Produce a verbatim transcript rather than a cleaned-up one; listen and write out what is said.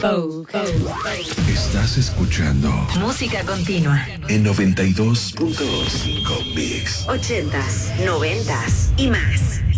Go, go, go. Estás escuchando Música continua en noventa y dos punto cinco Mix. ochentas, noventas y más.